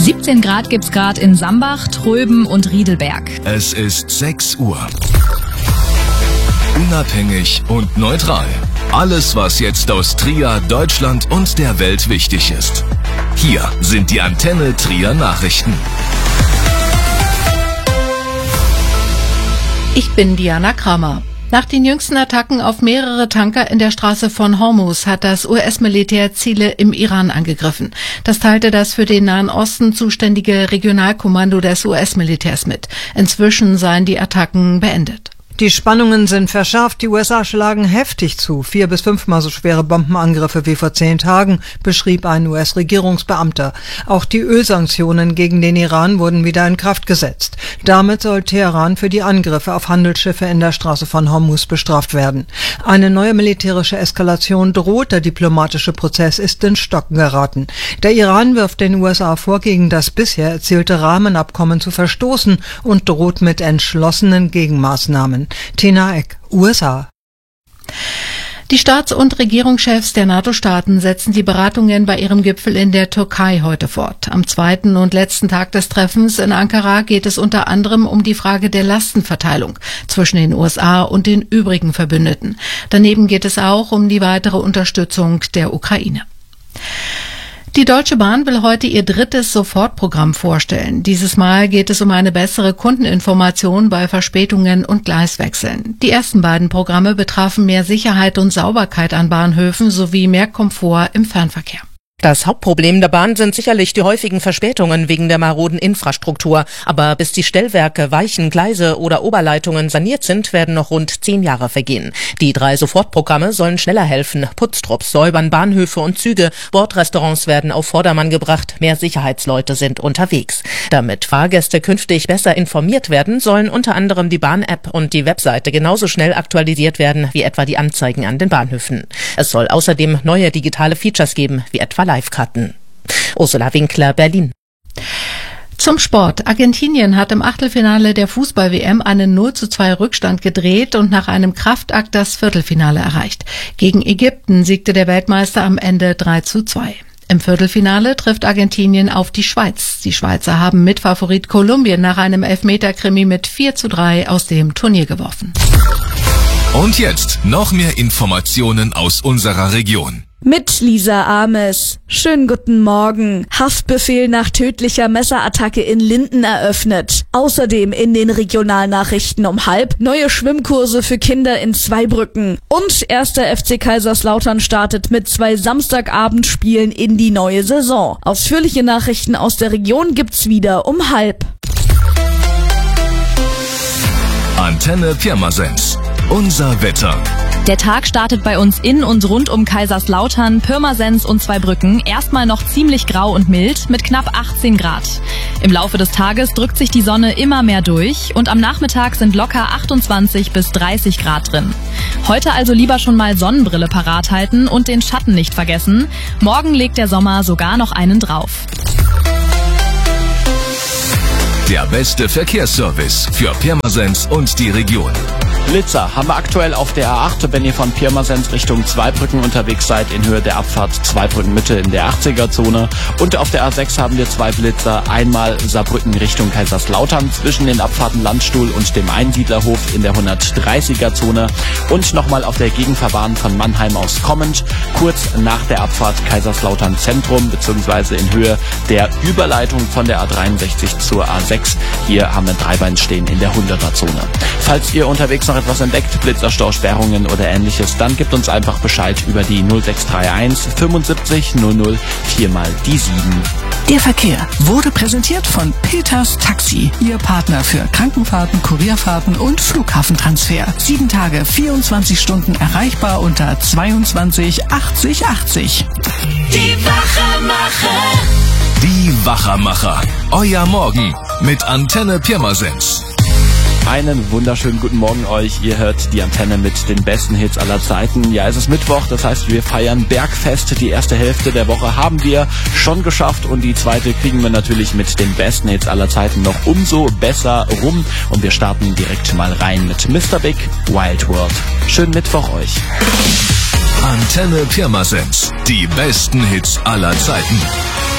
17 Grad gibt's gerade in Sambach, Tröben und Riedelberg. Es ist 6 Uhr. Unabhängig und neutral. Alles, was jetzt aus Trier, Deutschland und der Welt wichtig ist. Hier sind die Antenne Trier Nachrichten. Ich bin Diana Kramer. Nach den jüngsten Attacken auf mehrere Tanker in der Straße von Hormuz hat das US-Militär Ziele im Iran angegriffen. Das teilte das für den Nahen Osten zuständige Regionalkommando des US-Militärs mit. Inzwischen seien die Attacken beendet. Die Spannungen sind verschärft. Die USA schlagen heftig zu. 4- bis 5-mal so schwere Bombenangriffe wie vor 10 Tagen, beschrieb ein US-Regierungsbeamter. Auch die Ölsanktionen gegen den Iran wurden wieder in Kraft gesetzt. Damit soll Teheran für die Angriffe auf Handelsschiffe in der Straße von Hormuz bestraft werden. Eine neue militärische Eskalation droht. Der diplomatische Prozess ist ins Stocken geraten. Der Iran wirft den USA vor, gegen das bisher erzielte Rahmenabkommen zu verstoßen und droht mit entschlossenen Gegenmaßnahmen. Tina Eck, USA. Die Staats- und Regierungschefs der NATO-Staaten setzen die Beratungen bei ihrem Gipfel in der Türkei heute fort. Am zweiten und letzten Tag des Treffens in Ankara geht es unter anderem um die Frage der Lastenverteilung zwischen den USA und den übrigen Verbündeten. Daneben geht es auch um die weitere Unterstützung der Ukraine. Die Deutsche Bahn will heute ihr 3. Sofortprogramm vorstellen. Dieses Mal geht es um eine bessere Kundeninformation bei Verspätungen und Gleiswechseln. Die ersten beiden Programme betrafen mehr Sicherheit und Sauberkeit an Bahnhöfen sowie mehr Komfort im Fernverkehr. Das Hauptproblem der Bahn sind sicherlich die häufigen Verspätungen wegen der maroden Infrastruktur. Aber bis die Stellwerke, Weichen, Gleise oder Oberleitungen saniert sind, werden noch rund 10 Jahre vergehen. Die 3 Sofortprogramme sollen schneller helfen. Putztrupps säubern Bahnhöfe und Züge, Bordrestaurants werden auf Vordermann gebracht, mehr Sicherheitsleute sind unterwegs. Damit Fahrgäste künftig besser informiert werden, sollen unter anderem die Bahn-App und die Webseite genauso schnell aktualisiert werden wie etwa die Anzeigen an den Bahnhöfen. Es soll außerdem neue digitale Features geben, wie etwa Live-Karten. Ursula Winkler, Berlin. Zum Sport. Argentinien hat im Achtelfinale der Fußball-WM einen 0:2 Rückstand gedreht und nach einem Kraftakt das Viertelfinale erreicht. Gegen Ägypten siegte der Weltmeister am Ende 3:2. Im Viertelfinale trifft Argentinien auf die Schweiz. Die Schweizer haben Mitfavorit Kolumbien nach einem Elfmeter-Krimi mit 4:3 aus dem Turnier geworfen. Und jetzt noch mehr Informationen aus unserer Region. Mit Lisa Ames. Schönen guten Morgen. Haftbefehl nach tödlicher Messerattacke in Linden eröffnet. Außerdem in den Regionalnachrichten um 12:30 neue Schwimmkurse für Kinder in Zweibrücken. Und 1. FC Kaiserslautern startet mit 2 Samstagabendspielen in die neue Saison. Ausführliche Nachrichten aus der Region gibt's wieder um 12:30. Antenne Pirmasens. Unser Wetter. Der Tag startet bei uns in und rund um Kaiserslautern, Pirmasens und Zweibrücken erstmal noch ziemlich grau und mild mit knapp 18 Grad. Im Laufe des Tages drückt sich die Sonne immer mehr durch und am Nachmittag sind locker 28 bis 30 Grad drin. Heute also lieber schon mal Sonnenbrille parat halten und den Schatten nicht vergessen. Morgen legt der Sommer sogar noch einen drauf. Der beste Verkehrsservice für Pirmasens und die Region. Blitzer haben wir aktuell auf der A8, wenn ihr von Pirmasens Richtung Zweibrücken unterwegs seid, in Höhe der Abfahrt Zweibrücken Mitte in der 80er-Zone. Und auf der A6 haben wir 2 Blitzer, einmal Saarbrücken Richtung Kaiserslautern zwischen den Abfahrten Landstuhl und dem Einsiedlerhof in der 130er-Zone. Und nochmal auf der Gegenfahrbahn von Mannheim aus kommend, kurz nach der Abfahrt Kaiserslautern Zentrum, beziehungsweise in Höhe der Überleitung von der A63 zur A6. Hier haben wir 3 Bein stehen in der 100er-Zone. Falls ihr unterwegs noch etwas entdeckt, Blitzerstau, Sperrungen oder ähnliches, dann gebt uns einfach Bescheid über die 0631 75 00 4x die 7. Der Verkehr wurde präsentiert von Peters Taxi, Ihr Partner für Krankenfahrten, Kurierfahrten und Flughafentransfer. 7 Tage, 24 Stunden erreichbar unter 22 80 80. Die Wachermacher. Die Wachermacher. Euer Morgen mit Antenne Pirmasens. Einen wunderschönen guten Morgen euch. Ihr hört die Antenne mit den besten Hits aller Zeiten. Ja, es ist Mittwoch, das heißt, wir feiern Bergfest. Die erste Hälfte der Woche haben wir schon geschafft und die zweite kriegen wir natürlich mit den besten Hits aller Zeiten noch umso besser rum. Und wir starten direkt mal rein mit Mr. Big, Wild World. Schönen Mittwoch euch. Antenne Pirmasens. Die besten Hits aller Zeiten.